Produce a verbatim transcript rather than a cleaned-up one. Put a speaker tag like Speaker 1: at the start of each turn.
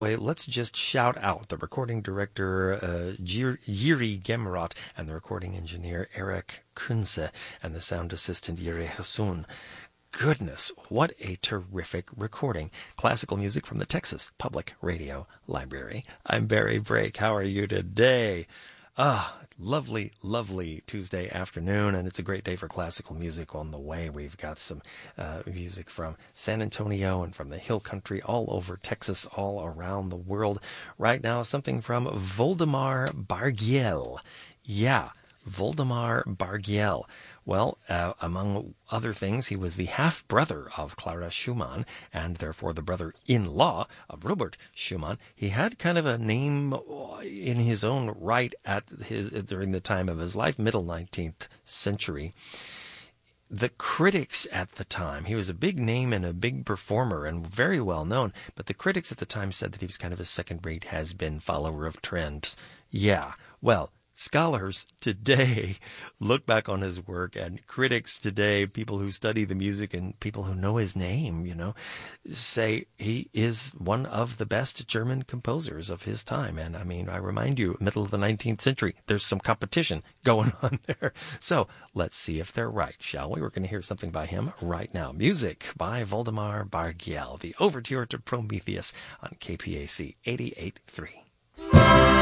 Speaker 1: Way, let's just shout out the recording director uh, Yuri Gemrot and the recording engineer Eric Kunze and the sound assistant Yuri Hasun. Goodness, what a terrific recording. Classical music from the Texas Public Radio Library. I'm Barry Brake. How are you today? Ah, lovely, lovely Tuesday afternoon, and it's a great day for classical music on the way. We've got some uh, music from San Antonio and from the Hill Country, all over Texas, all around the world. Right now, something from Voldemar Bargiel. Yeah, Voldemar Bargiel. Well, uh, among other things, he was the half-brother of Clara Schumann, and therefore the brother-in-law of Robert Schumann. He had kind of a name in his own right at his during the time of his life, middle nineteenth century. The critics at the time, he was a big name and a big performer and very well known, but the critics at the time said that he was kind of a second-rate has-been follower of trends. Yeah, well, scholars today look back on his work, and critics today, people who study the music and people who know his name, you know, say he is one of the best German composers of his time. And I mean, I remind you, middle of the nineteenth century, there's some competition going on there. So let's see if they're right, shall we? We're going to hear something by him right now. Music by Voldemar Bargiel, the Overture to Prometheus on K P A C eighty-eight point three.